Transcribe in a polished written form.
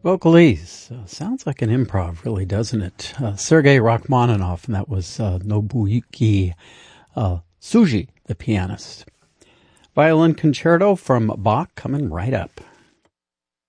Vocalese. Sounds like an improv, really, doesn't it? Sergei Rachmaninoff, and that was Nobuyuki Tsuji, the pianist. Violin concerto from Bach coming right up.